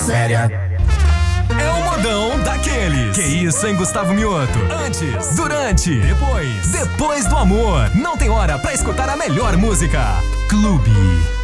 séria. É o modão daqueles. Que isso, hein, Gustavo Mioto? Antes, durante, depois do amor. Não tem hora pra escutar a melhor música. Clube.